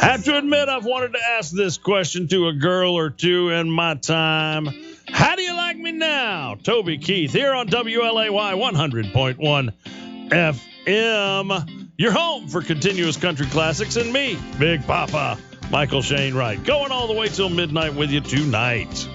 Have to admit, I've wanted to ask this question to a girl or two in my time. How do you like me now? Toby Keith here on WLAY 100.1 FM. Your home for continuous country classics and me, Big Papa, Michael Shane Wright. Going all the way till midnight with you tonight.